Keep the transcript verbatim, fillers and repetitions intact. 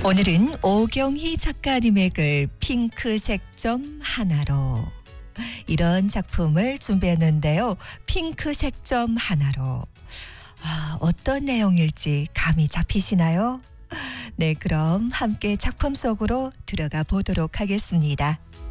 오늘은 오경희 작가님의 글 핑크색 점 하나로, 이런 작품을 준비했는데요. 핑크색 점 하나로. 아, 어떤 내용일지 감이 잡히시나요? 네, 그럼 함께 작품 속으로 들어가 보도록 하겠습니다.